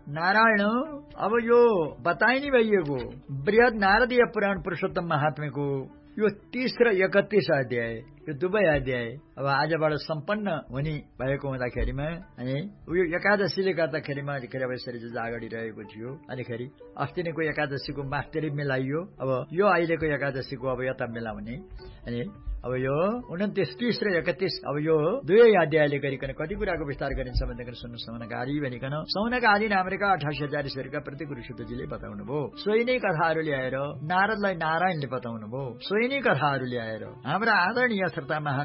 नारायण अब यो बताइ नै भइएको बृहद नारदीय पुराण पुरुषोत्तम महात्म्यको यो 30 र 31 अध्याय, यो दुवै अध्याय अब आजबाट सम्पन्न हुने भएको हुँदाखेरिमा अनि यो एकादशीले गर्दाखेरिमा अब यसरी अगाडि रहेको थियो। अनिखेरि अस्ति नैको एकादशीको मास्टरी मिलाइयो, अब यो अहिलेको एकादशीको अब यता मिलाउने। अनि अब यो 29, 30 र 31 अब यो दुवै अध्यायले गरिकन कति कुराको विस्तार गरिन्छ भनेदेखि सुन्नु सौनकादि भनिकन सौनकादि नामका 88,000 ऋषिहरूका प्रति गुरु शुद्धजीले बताउनु भयो। सोही नै कथाहरू ल्याएर नारदलाई नारायणले बताउनु भयो। सोही नै कथाहरू ल्याएर हाम्रा आदरणीय श्रोता